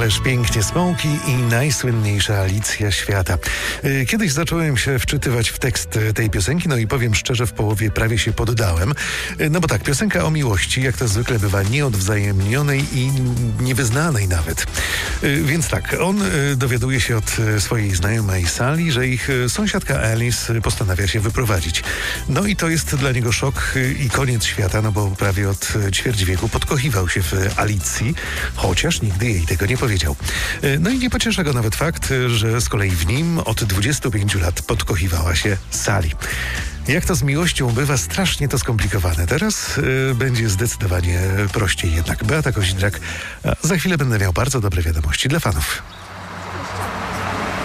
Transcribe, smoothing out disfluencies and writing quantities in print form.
Ależ pięknie, Smokey i najsłynniejsza Alicja świata. Kiedyś zacząłem się wczytywać w tekst tej piosenki, no i powiem szczerze, w połowie prawie się poddałem. No bo tak, piosenka o miłości, jak to zwykle bywa, nieodwzajemnionej i niewyznanej nawet. Więc tak, on dowiaduje się od swojej znajomej Sally, że ich sąsiadka Alice postanawia się wyprowadzić. No i to jest dla niego szok i koniec świata, no bo prawie od ćwierć wieku podkochiwał się w Alicji, chociaż nigdy jej tego nie powiedział. No i nie pociesza go nawet fakt, że z kolei w nim od 25 lat podkochiwała się Sally. Jak to z miłością bywa, strasznie to skomplikowane. Teraz będzie zdecydowanie prościej jednak. Beata Kozidrak, za chwilę będę miał bardzo dobre wiadomości dla fanów.